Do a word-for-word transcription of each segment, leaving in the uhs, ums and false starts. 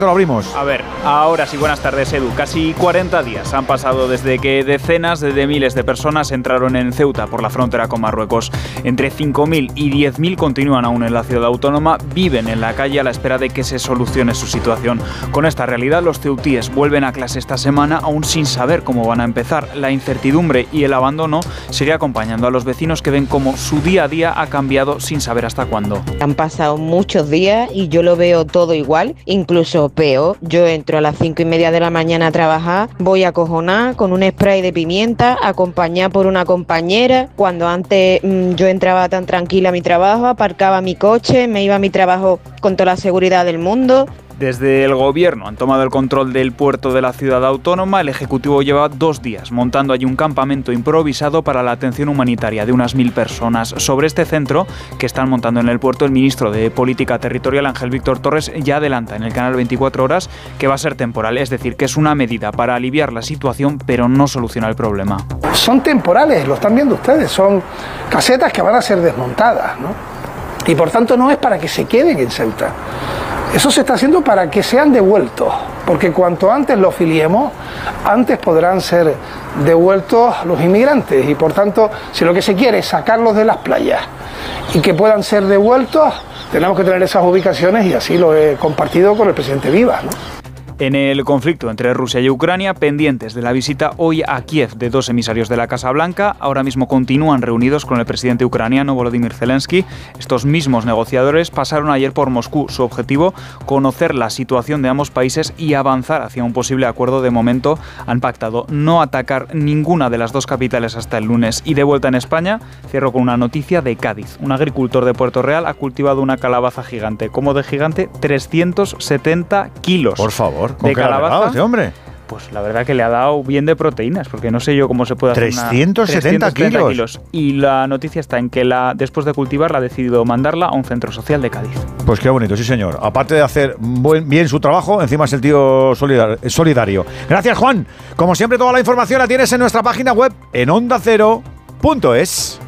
Lo abrimos. A ver, ahora sí, buenas tardes, Edu. Casi cuarenta días han pasado desde que decenas de miles de personas entraron en Ceuta por la frontera con Marruecos. Entre cinco mil y diez mil continúan aún en la ciudad autónoma, viven en la calle a la espera de que se solucione su situación. Con esta realidad, los ceutíes vuelven a clase esta semana aún sin saber cómo van a empezar. La incertidumbre y el abandono sigue acompañando a los vecinos que ven cómo su día a día ha cambiado sin saber hasta cuándo. Han pasado muchos días y yo lo veo todo igual, incluso peor. Yo entro a las cinco y media de la mañana a trabajar, voy acojonada con un spray de pimienta, acompañada por una compañera. Cuando antes mmm, yo entraba tan tranquila a mi trabajo, aparcaba mi coche, me iba a mi trabajo con toda la seguridad del mundo. Desde el gobierno han tomado el control del puerto de la ciudad autónoma. El Ejecutivo lleva dos días montando allí un campamento improvisado para la atención humanitaria de unas mil personas. Sobre este centro que están montando en el puerto, el ministro de Política Territorial, Ángel Víctor Torres, ya adelanta en el canal veinticuatro horas que va a ser temporal, es decir, que es una medida para aliviar la situación, pero no soluciona el problema. Son temporales, lo están viendo ustedes, son casetas que van a ser desmontadas, ¿no? Y por tanto no es para que se queden en Ceuta. Eso se está haciendo para que sean devueltos, porque cuanto antes los filiemos, antes podrán ser devueltos los inmigrantes. Y por tanto, si lo que se quiere es sacarlos de las playas y que puedan ser devueltos, tenemos que tener esas ubicaciones y así lo he compartido con el presidente Vivas, ¿no? En el conflicto entre Rusia y Ucrania, pendientes de la visita hoy a Kiev de dos emisarios de la Casa Blanca, ahora mismo continúan reunidos con el presidente ucraniano Volodymyr Zelensky. Estos mismos negociadores pasaron ayer por Moscú. Su objetivo, conocer la situación de ambos países y avanzar hacia un posible acuerdo. De momento han pactado no atacar ninguna de las dos capitales hasta el lunes. Y de vuelta en España, cierro con una noticia de Cádiz. Un agricultor de Puerto Real ha cultivado una calabaza gigante. ¿Cómo de gigante? trescientos setenta kilos. Por favor. De calabaza, ese hombre? Pues la verdad que le ha dado bien de proteínas, porque no sé yo cómo se puede hacer trescientos setenta una... trescientos setenta kilos. Y la noticia está en que la, después de cultivarla ha decidido mandarla a un centro social de Cádiz. Pues qué bonito, sí señor. Aparte de hacer buen, bien su trabajo, encima es el tío solidar, solidario. Gracias, Juan. Como siempre, toda la información la tienes en nuestra página web en onda cero punto es.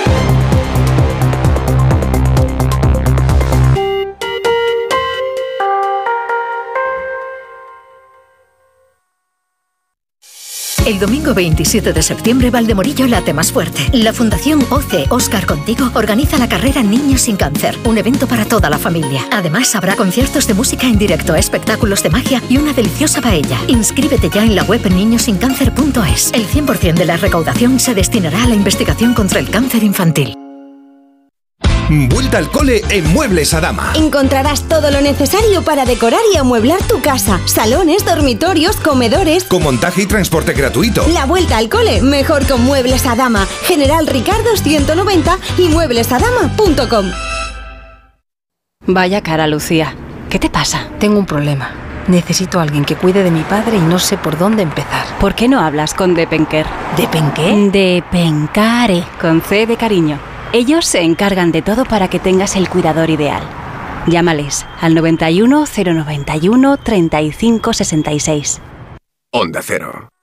El domingo veintisiete de septiembre, Valdemorillo late más fuerte. La Fundación O C Óscar Contigo organiza la carrera Niños sin Cáncer, un evento para toda la familia. Además, habrá conciertos de música en directo, espectáculos de magia y una deliciosa paella. Inscríbete ya en la web niños sin cáncer punto es. El cien por ciento de la recaudación se destinará a la investigación contra el cáncer infantil. Vuelta al cole en Muebles Adama. Encontrarás todo lo necesario para decorar y amueblar tu casa. Salones, dormitorios, comedores. Con montaje y transporte gratuito. La vuelta al cole mejor con Muebles Adama. General Ricardo ciento noventa y muebles adama punto com. Vaya cara, Lucía. ¿Qué te pasa? Tengo un problema. Necesito a alguien que cuide de mi padre y no sé por dónde empezar. ¿Por qué no hablas con Depenker? ¿Depenqué? Depencare, con C de cariño. Ellos se encargan de todo para que tengas el cuidador ideal. Llámales al noventa y uno, cero noventa y uno, treinta y cinco sesenta y seis. Onda Cero.